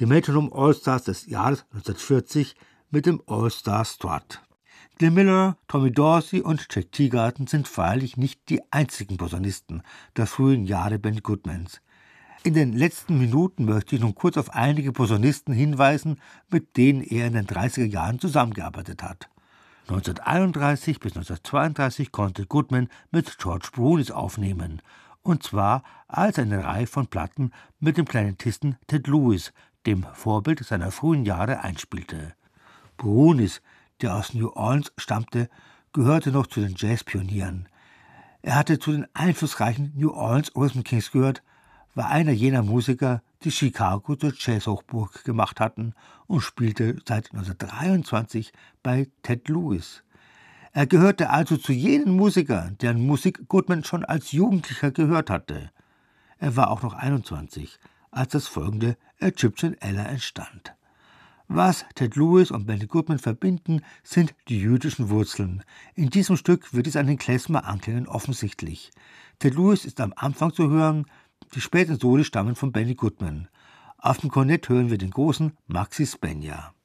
die Metronome All-Stars des Jahres 1940 mit dem All-Star Strut. Glenn Miller, Tommy Dorsey und Jack Teagarden sind freilich nicht die einzigen Posaunisten der frühen Jahre Benny Goodmans. In den letzten Minuten möchte ich nun kurz auf einige Posaunisten hinweisen, mit denen er in den 30er Jahren zusammengearbeitet hat. 1931 bis 1932 konnte Goodman mit George Brunis aufnehmen, und zwar als er eine Reihe von Platten mit dem Klarinettisten Ted Lewis, dem Vorbild seiner frühen Jahre, einspielte. Brunis, der aus New Orleans stammte, gehörte noch zu den Jazzpionieren. Er hatte zu den einflussreichen New Orleans Rhythm Kings gehört, war einer jener Musiker, die Chicago zur Jazzhochburg gemacht hatten, und spielte seit 1923 bei Ted Lewis. Er gehörte also zu jenen Musikern, deren Musik Goodman schon als Jugendlicher gehört hatte. Er war auch noch 21, als das folgende Egyptian Ella entstand. Was Ted Lewis und Benny Goodman verbinden, sind die jüdischen Wurzeln. In diesem Stück wird es an den Klezmer-Anklängen offensichtlich. Ted Lewis ist am Anfang zu hören, die späten Soli stammen von Benny Goodman. Auf dem Kornett hören wir den großen Maxi Spegna.